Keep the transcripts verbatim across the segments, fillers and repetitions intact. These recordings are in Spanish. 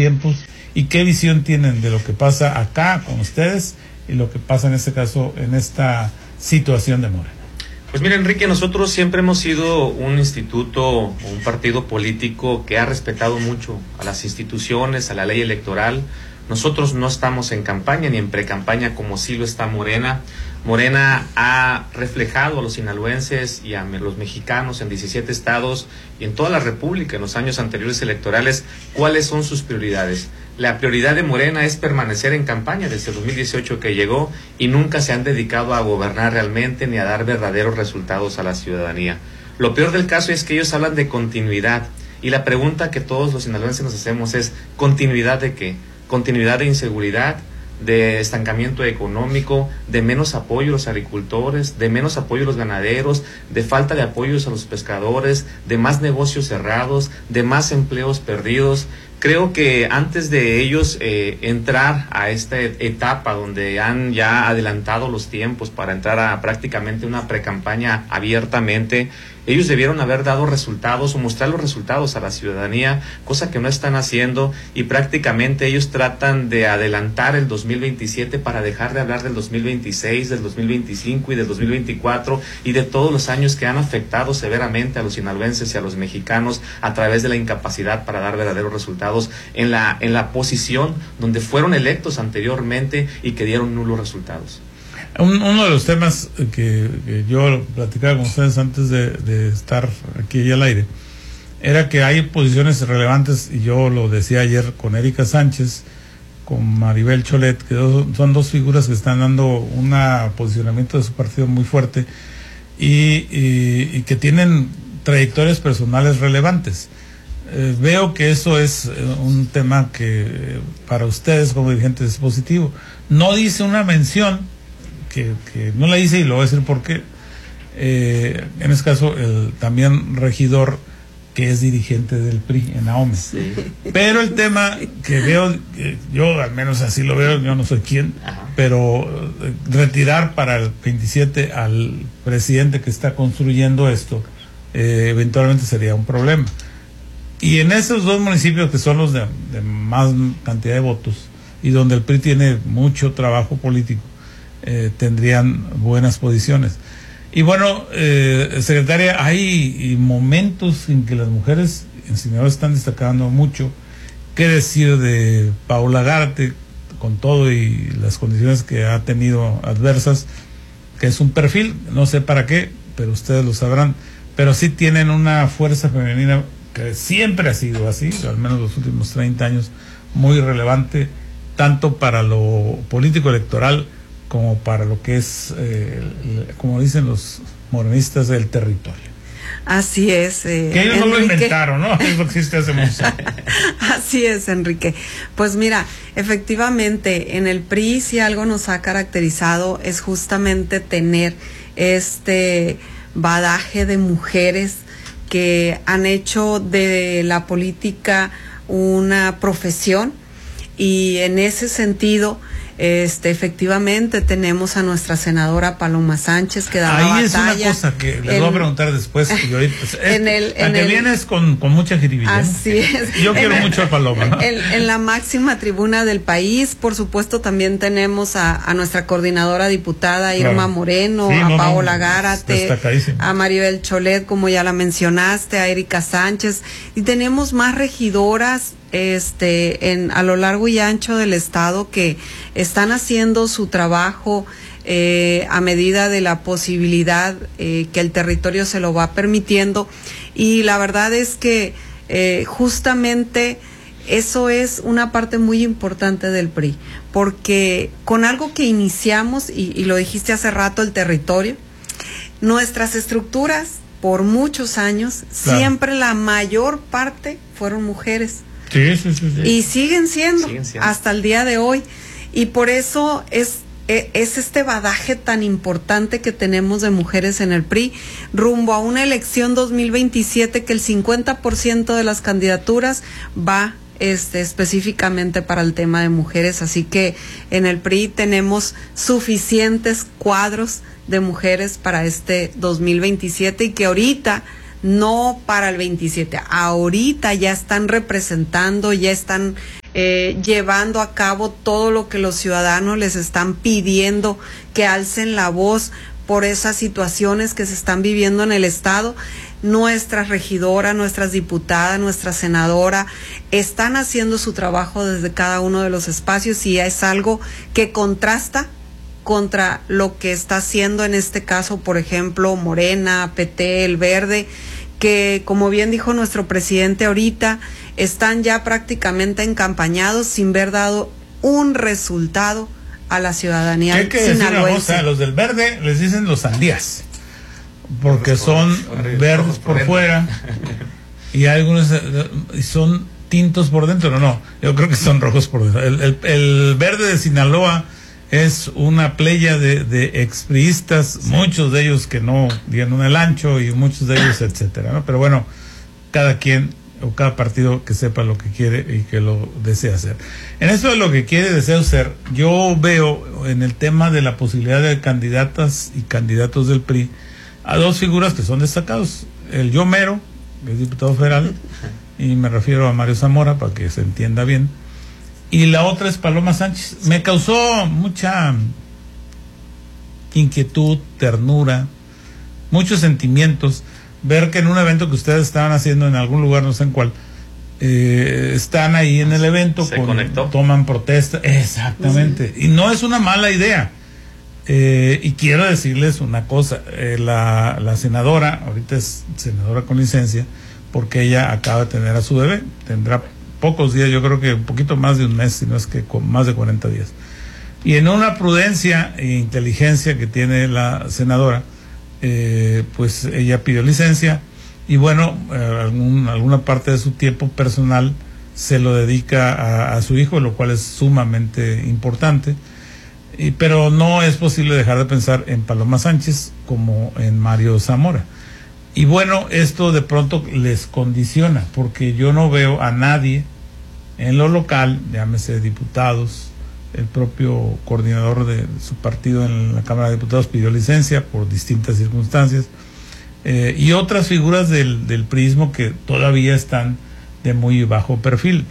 tiempos y qué visión tienen de lo que pasa acá con ustedes y lo que pasa en este caso, en esta situación de Morena. Pues mira, Enrique, nosotros siempre hemos sido un instituto, un partido político que ha respetado mucho a las instituciones, a la ley electoral. Nosotros no estamos en campaña ni en precampaña como sí lo está Morena. Morena ha reflejado a los sinaloenses y a los mexicanos en diecisiete estados y en toda la República en los años anteriores electorales cuáles son sus prioridades. La prioridad de Morena es permanecer en campaña desde el dos mil dieciocho que llegó y nunca se han dedicado a gobernar realmente ni a dar verdaderos resultados a la ciudadanía. Lo peor del caso es que ellos hablan de continuidad y la pregunta que todos los sinaloenses nos hacemos es ¿continuidad de qué? Continuidad de inseguridad, de estancamiento económico, de menos apoyo a los agricultores, de menos apoyo a los ganaderos, de falta de apoyos a los pescadores, de más negocios cerrados, de más empleos perdidos. Creo que antes de ellos eh, entrar a esta etapa donde han ya adelantado los tiempos para entrar a prácticamente una precampaña abiertamente, ellos debieron haber dado resultados o mostrar los resultados a la ciudadanía, cosa que no están haciendo, y prácticamente ellos tratan de adelantar el dos mil veintisiete para dejar de hablar del dos mil veintiséis, del dos mil veinticinco y del dos mil veinticuatro y de todos los años que han afectado severamente a los sinaloenses y a los mexicanos a través de la incapacidad para dar verdaderos resultados en la, en la posición donde fueron electos anteriormente y que dieron nulos resultados. Un, uno de los temas que, que yo platicaba con ustedes antes de, de estar aquí al aire era que hay posiciones relevantes, y yo lo decía ayer con Erika Sánchez, con Maribel Cholet, que dos, son dos figuras que están dando un posicionamiento de su partido muy fuerte y, y, y que tienen trayectorias personales relevantes. Eh, veo que eso es eh, un tema que eh, para ustedes como dirigentes es positivo. No dice una mención Que, que no la hice y lo voy a decir porque eh, en este caso el también regidor que es dirigente del P R I en Ahome. Sí. Pero el tema que veo, que yo al menos así lo veo, yo no soy quien, Ajá. pero eh, retirar para el veintisiete al presidente que está construyendo esto eh, eventualmente sería un problema. Y en esos dos municipios que son los de, de más cantidad de votos y donde el P R I tiene mucho trabajo político, Eh, tendrían buenas posiciones. Y bueno, eh, secretaria, hay momentos en que las mujeres en Sinaloa están destacando mucho. ¿Qué decir de Paola Gárate, con todo y las condiciones que ha tenido adversas, que es un perfil, no sé para qué, pero ustedes lo sabrán, pero sí tienen una fuerza femenina que siempre ha sido así, al menos los últimos treinta años, muy relevante, tanto para lo político electoral como para lo que es, eh, el, como dicen los morenistas, el territorio. Así es. Eh, que ellos Enrique. no lo inventaron, ¿no? Es lo que existe hace mucho. Así es, Enrique. Pues mira, efectivamente, en el P R I si algo nos ha caracterizado es justamente tener este badaje de mujeres que han hecho de la política una profesión, y en ese sentido Este, efectivamente tenemos a nuestra senadora Paloma Sánchez que da Ahí batalla. es una cosa que les voy a preguntar después. Y ahorita, es, en el, la en que el, vienes con, con mucha jiribilla. Así es. Yo quiero en mucho a Paloma, ¿no? En, en la máxima tribuna del país, por supuesto, también tenemos a, a nuestra coordinadora diputada Irma claro. Moreno, sí, a no, Paola no, Gárate, a Maribel Cholet, como ya la mencionaste, a Erika Sánchez, y tenemos más regidoras este en a lo largo y ancho del estado que están haciendo su trabajo eh, a medida de la posibilidad eh, que el territorio se lo va permitiendo, y la verdad es que eh, justamente eso es una parte muy importante del P R I, porque con algo que iniciamos, y, y lo dijiste hace rato, el territorio, nuestras estructuras por muchos años, claro. siempre la mayor parte fueron mujeres. Sí, sí, sí, sí. Y siguen siendo, siguen siendo hasta el día de hoy, y por eso es es este badaje tan importante que tenemos de mujeres en el P R I rumbo a una elección dos mil veintisiete que el cincuenta por ciento de las candidaturas va este específicamente para el tema de mujeres, así que en el P R I tenemos suficientes cuadros de mujeres para este dos mil veintisiete, y que ahorita no para el veintisiete. Ahorita ya están representando, ya están eh, llevando a cabo todo lo que los ciudadanos les están pidiendo, que alcen la voz por esas situaciones que se están viviendo en el estado. Nuestras regidoras, nuestras diputadas, nuestra senadora están haciendo su trabajo desde cada uno de los espacios, y es algo que contrasta contra lo que está haciendo en este caso, por ejemplo, Morena, P T, El Verde, que como bien dijo nuestro presidente ahorita, están ya prácticamente encampañados sin haber dado un resultado a la ciudadanía sinaloense. Hay que decir una cosa, los del Verde les dicen los sandías, porque son verdes por fuera y algunos son tintos por dentro. No, no, yo creo que son rojos por dentro. El, el, el Verde de Sinaloa es una playa de, de expriistas, sí, muchos de ellos que no dieron el ancho y muchos de ellos, etcétera, ¿no? Pero bueno, cada quien o cada partido que sepa lo que quiere y que lo desea hacer. En eso de lo que quiere, desea hacer, yo veo en el tema de la posibilidad de candidatas y candidatos del P R I a dos figuras que son destacados. El Yo Mero, que es diputado federal, y me refiero a Mario Zamora para que se entienda bien, y la otra es Paloma Sánchez. Me causó mucha inquietud, ternura, muchos sentimientos ver que en un evento que ustedes estaban haciendo en algún lugar, no sé en cuál, eh, están ahí en el evento, se con, conectó, toman protesta, exactamente, sí, y no es una mala idea. Eh, y quiero decirles una cosa, eh, la, la senadora, ahorita es senadora con licencia, porque ella acaba de tener a su bebé, tendrá pocos días, yo creo que un poquito más de un mes, si no es que con más de cuarenta días. Y en una prudencia e inteligencia que tiene la senadora, eh, pues ella pidió licencia, y bueno, eh, algún, alguna parte de su tiempo personal se lo dedica a, a su hijo, lo cual es sumamente importante. Y, pero no es posible dejar de pensar en Paloma Sánchez como en Mario Zamora. Y bueno, esto de pronto les condiciona, porque yo no veo a nadie en lo local, llámese diputados, el propio coordinador de su partido en la Cámara de Diputados pidió licencia por distintas circunstancias, eh, y otras figuras del, del prismo que todavía están de muy bajo perfil.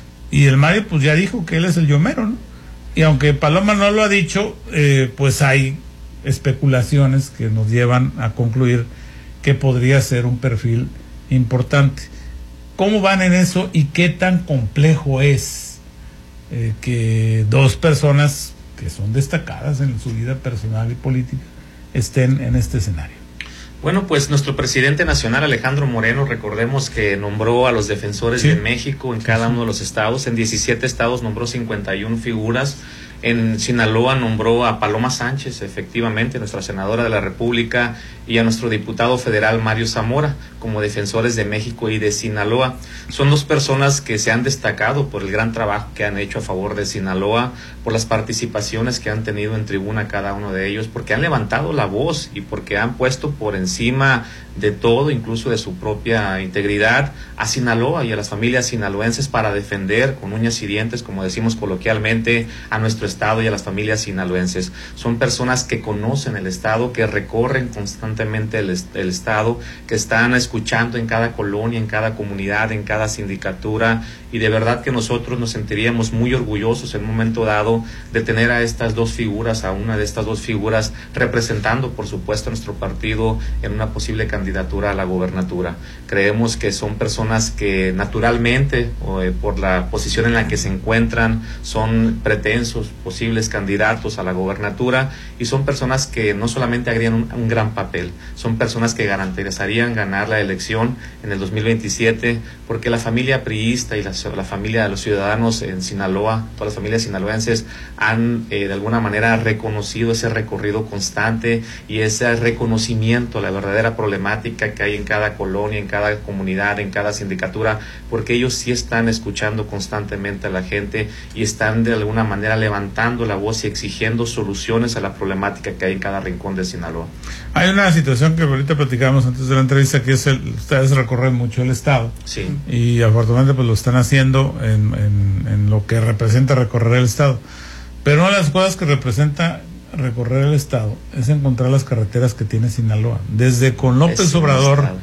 Y el Mario pues ya dijo que él es el Yomero, ¿no? Y aunque Paloma no lo ha dicho, eh, pues hay especulaciones que nos llevan a concluir que podría ser un perfil importante. ¿Cómo van en eso y qué tan complejo es eh, que dos personas que son destacadas en su vida personal y política estén en este escenario? Bueno, pues nuestro presidente nacional, Alejandro Moreno, recordemos que nombró a los defensores sí. de México en cada uno de los estados. En diecisiete estados nombró cincuenta y una figuras. En Sinaloa nombró a Paloma Sánchez, efectivamente, nuestra senadora de la República, y a nuestro diputado federal Mario Zamora como defensores de México y de Sinaloa. Son dos personas que se han destacado por el gran trabajo que han hecho a favor de Sinaloa, por las participaciones que han tenido en tribuna cada uno de ellos, porque han levantado la voz y porque han puesto por encima de todo, incluso de su propia integridad, a Sinaloa y a las familias sinaloenses para defender con uñas y dientes, como decimos coloquialmente, a nuestro estado y a las familias sinaloenses. Son personas que conocen el estado, que recorren constantemente el, est- el estado, que están escuchando en cada colonia, en cada comunidad, en cada sindicatura, y de verdad que nosotros nos sentiríamos muy orgullosos en un momento dado de tener a estas dos figuras, a una de estas dos figuras representando, por supuesto, a nuestro partido en una posible candidatura a la gobernatura. Creemos que son personas que naturalmente, o, eh, por la posición en la que se encuentran, son pretensos posibles candidatos a la gobernatura, y son personas que no solamente harían un, un gran papel, son personas que garantizarían ganar la elección en el dos mil veintisiete, porque la familia priista y la, la familia de los ciudadanos en Sinaloa, todas las familias sinaloenses, han eh, de alguna manera reconocido ese recorrido constante y ese reconocimiento a la verdadera problemática que hay en cada colonia, en cada comunidad, en cada sindicatura, porque ellos sí están escuchando constantemente a la gente y están de alguna manera levantando la voz y exigiendo soluciones a la problemática que hay en cada rincón de Sinaloa. Hay una situación que ahorita platicábamos antes de la entrevista, que es el, ustedes recorren mucho el estado, sí, y afortunadamente pues lo están haciendo en, en, en lo que representa recorrer el estado, pero una de las cosas que representa recorrer el estado es encontrar las carreteras que tiene Sinaloa, desde con López Obrador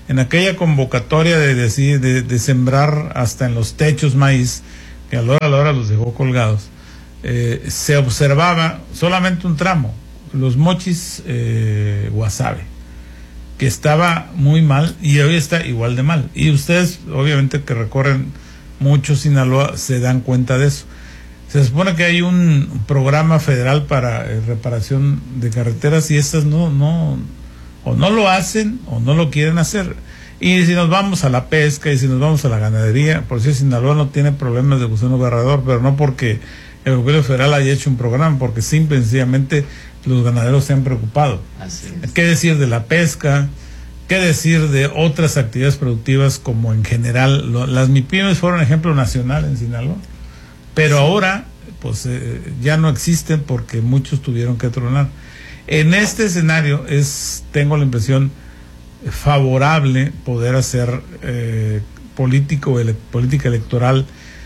en aquella convocatoria de, de, de, de sembrar hasta en los techos maíz, que a la hora, a la hora los dejó colgados, eh, se observaba solamente un tramo, los mochis eh, Guasave, que estaba muy mal y hoy está igual de mal. Y ustedes, obviamente, que recorren mucho Sinaloa, se dan cuenta de eso. Se supone que hay un programa federal para eh, reparación de carreteras y estas no, no, o no lo hacen o no lo quieren hacer. Y si nos vamos a la pesca y si nos vamos a la ganadería, por si Sinaloa no tiene problemas de gusano barrador, pero no porque el gobierno federal haya hecho un programa, porque simple y sencillamente los ganaderos se han preocupado. Así es. ¿Qué decir de la pesca? ¿Qué decir de otras actividades productivas como en general? Lo, las MIPYMES fueron ejemplo nacional en Sinaloa, pero sí, ahora pues eh, ya no existen porque muchos tuvieron que tronar. En este escenario es, tengo la impresión, favorable poder hacer eh, político, ele, política electoral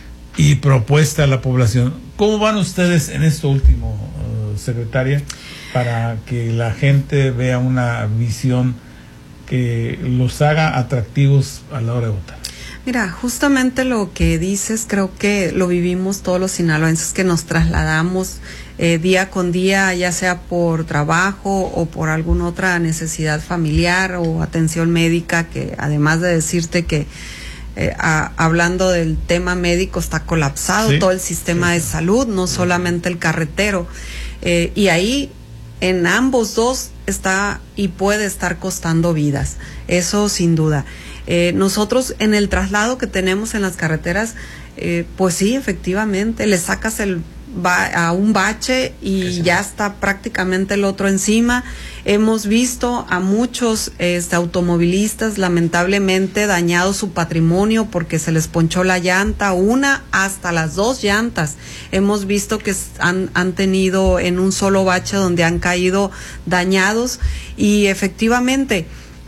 y propuesta a la población. ¿Cómo van ustedes en esto último, uh, secretaria, para que la gente vea una visión que los haga atractivos a la hora de votar? Mira, justamente lo que dices, creo que lo vivimos todos los sinaloenses que nos trasladamos eh, día con día, ya sea por trabajo o por alguna otra necesidad familiar o atención médica, que además de decirte que eh, a, hablando del tema médico está colapsado, sí, todo el sistema sí, de salud, no sí, solamente el carretero, eh, y ahí en ambos dos está y puede estar costando vidas, eso sin duda. Eh, nosotros en el traslado que tenemos en las carreteras, eh, pues sí, efectivamente, le sacas el ba a un bache y ya está prácticamente el otro encima. Hemos visto a muchos este, automovilistas lamentablemente dañado su patrimonio porque se les ponchó la llanta, una hasta las dos llantas. Hemos visto que han, han tenido en un solo bache donde han caído dañados y efectivamente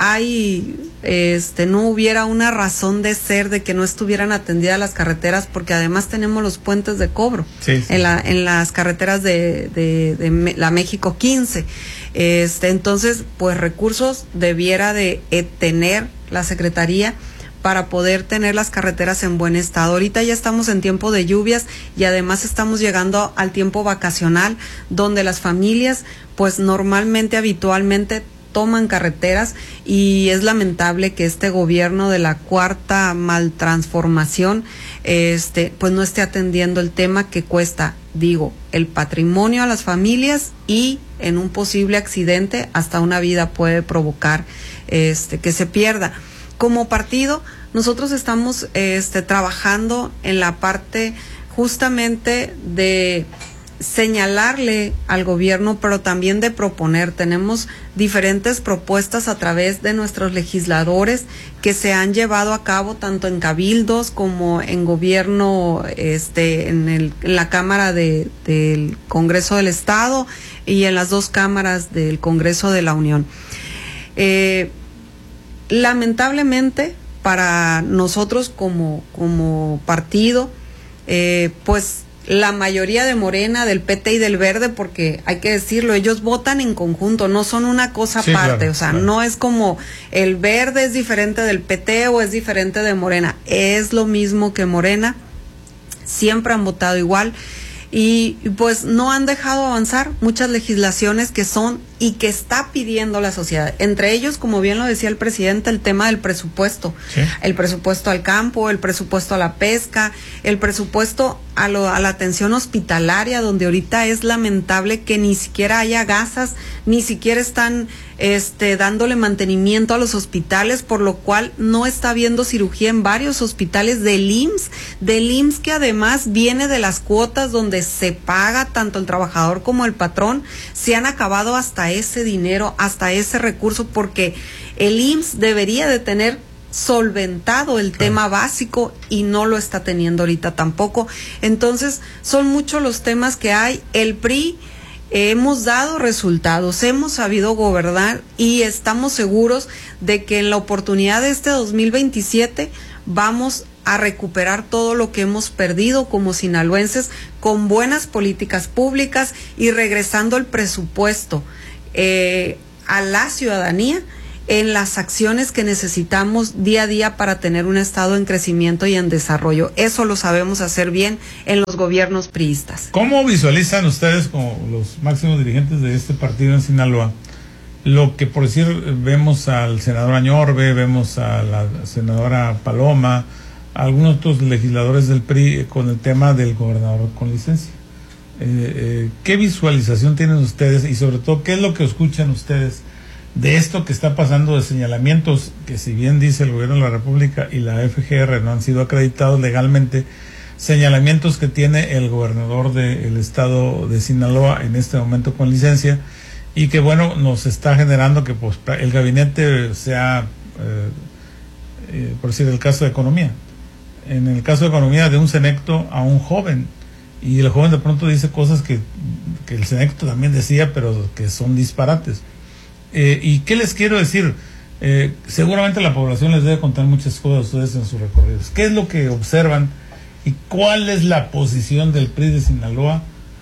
hay, este, no hubiera una razón de ser de que no estuvieran atendidas las carreteras, porque además tenemos los puentes de cobro sí, sí. en la, en las carreteras de, de, de la México quince. Este, entonces, pues recursos debiera de eh, tener la Secretaría para poder tener las carreteras en buen estado. Ahorita ya estamos en tiempo de lluvias y además estamos llegando al tiempo vacacional, donde las familias, pues normalmente, habitualmente, toman carreteras y es lamentable que este gobierno de la cuarta maltransformación este pues no esté atendiendo el tema que cuesta, digo, el patrimonio a las familias y en un posible accidente hasta una vida puede provocar este que se pierda. Como partido, nosotros estamos este trabajando en la parte justamente de señalarle al gobierno, pero también de proponer. Tenemos diferentes propuestas a través de nuestros legisladores que se han llevado a cabo tanto en cabildos como en gobierno, este, en, el, en la Cámara de, del Congreso del Estado y en las dos cámaras del Congreso de la Unión. Eh, lamentablemente para nosotros como, como partido, eh, pues la mayoría de Morena, del P T y del Verde, porque hay que decirlo, ellos votan en conjunto, no son una cosa sí, aparte, claro, o sea, claro. No es como el Verde es diferente del P T o es diferente de Morena, es lo mismo que Morena, siempre han votado igual y pues no han dejado avanzar muchas legislaciones que son y que está pidiendo la sociedad, entre ellos, como bien lo decía el presidente, el tema del presupuesto, sí. El presupuesto al campo, el presupuesto a la pesca, el presupuesto a, lo, a la atención hospitalaria, donde ahorita es lamentable que ni siquiera haya gasas, ni siquiera están este, dándole mantenimiento a los hospitales, por lo cual no está habiendo cirugía en varios hospitales del I M S S, del I M S S que además viene de las cuotas donde se paga tanto el trabajador como el patrón, se han acabado hasta ese dinero, hasta ese recurso, porque el I M S S debería de tener solventado el claro. tema básico y no lo está teniendo ahorita tampoco. Entonces son muchos los temas que hay. El P R I eh, hemos dado resultados, hemos sabido gobernar y estamos seguros de que en la oportunidad de este dos mil veintisiete vamos a recuperar todo lo que hemos perdido como sinaloenses con buenas políticas públicas y regresando el presupuesto eh, a la ciudadanía en las acciones que necesitamos día a día para tener un estado en crecimiento y en desarrollo. Eso lo sabemos hacer bien en los gobiernos priistas. ¿Cómo visualizan ustedes, como los máximos dirigentes de este partido en Sinaloa, lo que, por decir, vemos al senador Añorbe, vemos a la senadora Paloma, a algunos otros legisladores del P R I con el tema del gobernador con licencia? Eh, eh, ¿Qué visualización tienen ustedes y sobre todo qué es lo que escuchan ustedes de esto que está pasando, de señalamientos que, si bien dice el gobierno de la República y la F G R no han sido acreditados legalmente, señalamientos que tiene el gobernador del estado de Sinaloa en este momento con licencia, y que bueno, nos está generando que pues el gabinete sea, eh, eh, por decir, el caso de economía, en el caso de economía de un senecto a un joven, y el joven de pronto dice cosas que, que el senecto también decía, pero que son disparates. Eh, ¿Y qué les quiero decir? Eh, seguramente la población les debe contar muchas cosas a ustedes en sus recorridos. ¿Qué es lo que observan y cuál es la posición del P R I de Sinaloa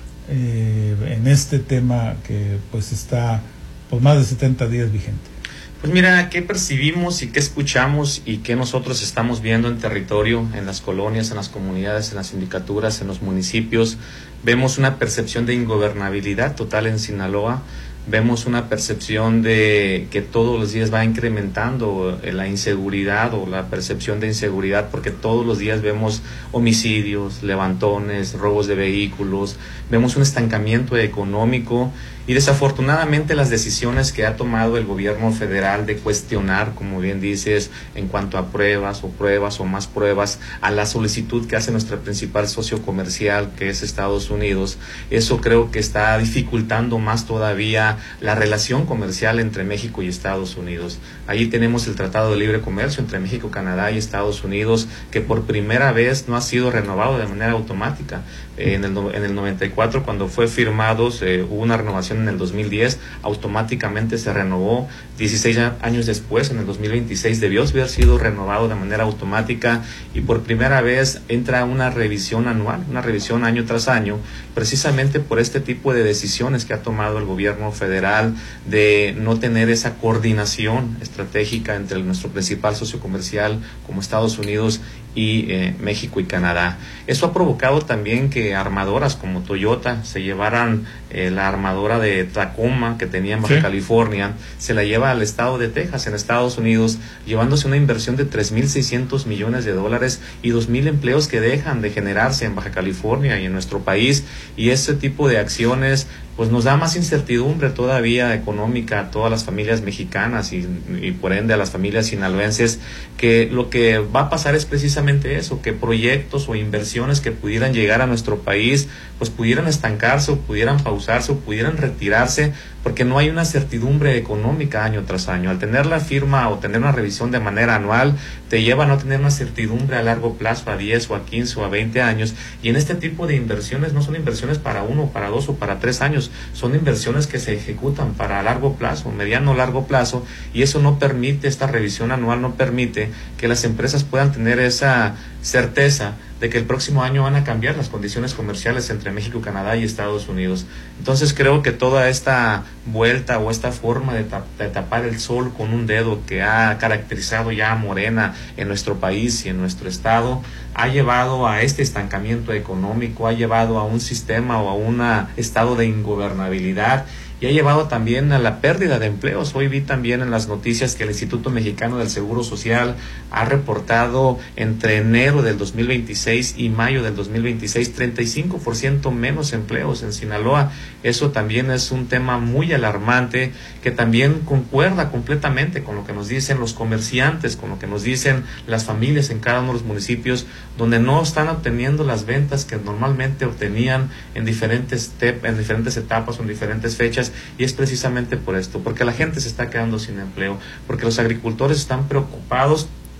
eh, en este tema que pues está por más de setenta días vigente? Pues mira, ¿qué percibimos y qué escuchamos y qué nosotros estamos viendo en territorio, en las colonias, en las comunidades, en las sindicaturas, en los municipios? Vemos una percepción de ingobernabilidad total en Sinaloa. Vemos una percepción de que todos los días va incrementando la inseguridad o la percepción de inseguridad, porque todos los días vemos homicidios, levantones, robos de vehículos, vemos un estancamiento económico y desafortunadamente las decisiones que ha tomado el gobierno federal de cuestionar, como bien dices, en cuanto a pruebas o pruebas o más pruebas, a la solicitud que hace nuestra principal socio comercial, que es Estados Unidos, eso creo que está dificultando más todavía la relación comercial entre México y Estados Unidos. Allí tenemos el Tratado de Libre Comercio entre México, Canadá y Estados Unidos, que por primera vez no ha sido renovado de manera automática. Eh, en, el, en el noventa y cuatro, cuando fue firmado, eh, hubo una renovación en el dos mil diez, automáticamente se renovó. dieciséis años después, en el dos mil veintiséis, debió haber sido renovado de manera automática y por primera vez entra una revisión anual, una revisión año tras año, precisamente por este tipo de decisiones que ha tomado el gobierno federal de no tener esa coordinación estratégica entre nuestro principal socio comercial como Estados Unidos y eh, México y Canadá. Eso ha provocado también que armadoras como Toyota se llevaran eh, la armadora de Tacoma que tenía en Baja ¿Sí? California, se la lleva al estado de Texas, en Estados Unidos, llevándose una inversión de tres mil seiscientos millones de dólares y dos mil empleos que dejan de generarse en Baja California y en nuestro país, y ese tipo de acciones pues nos da más incertidumbre todavía económica a todas las familias mexicanas y, y por ende a las familias sinaloenses, que lo que va a pasar es precisamente eso, que proyectos o inversiones que pudieran llegar a nuestro país pues pudieran estancarse o pudieran pausarse o pudieran retirarse, porque no hay una certidumbre económica año tras año. Al tener la firma o tener una revisión de manera anual, te lleva a no tener una certidumbre a largo plazo, a diez o a quince o a veinte años, y en este tipo de inversiones no son inversiones para uno, para dos o para tres años, son inversiones que se ejecutan para largo plazo, mediano o largo plazo, y eso no permite, esta revisión anual no permite que las empresas puedan tener esa certeza de que el próximo año van a cambiar las condiciones comerciales entre México, Canadá y Estados Unidos. Entonces creo que toda esta vuelta o esta forma de, tap de tapar el sol con un dedo que ha caracterizado ya a Morena en nuestro país y en nuestro estado ha llevado a este estancamiento económico, ha llevado a un sistema o a un estado de ingobernabilidad y ha llevado también a la pérdida de empleos. Hoy vi también en las noticias que el Instituto Mexicano del Seguro Social ha reportado entre enero del dos mil veintiséis y mayo del dos mil veintiséis treinta y cinco por ciento menos empleos en Sinaloa. Eso también es un tema muy alarmante que también concuerda completamente con lo que nos dicen los comerciantes, con lo que nos dicen las familias en cada uno de los municipios, donde no están obteniendo las ventas que normalmente obtenían en diferentes, en diferentes etapas o en diferentes fechas. Y es precisamente por esto, porque la gente se está quedando sin empleo, porque los agricultores están preocupados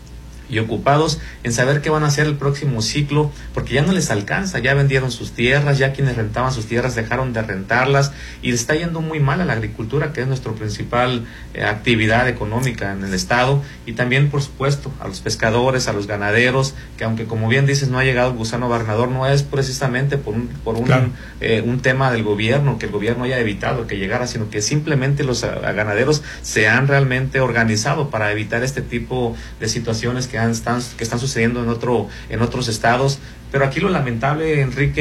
y ocupados en saber qué van a hacer el próximo ciclo, porque ya no les alcanza, ya vendieron sus tierras, ya quienes rentaban sus tierras dejaron de rentarlas y les está yendo muy mal a la agricultura, que es nuestra principal eh, actividad económica en el estado, y también por supuesto a los pescadores, a los ganaderos, que aunque como bien dices no ha llegado el gusano barrenador, no es precisamente por un, por un, claro. eh, un tema del gobierno, que el gobierno haya evitado que llegara, sino que simplemente los a, a ganaderos se han realmente organizado para evitar este tipo de situaciones que han, están, que están sucediendo en otro en otros estados. Pero aquí lo lamentable, Enrique,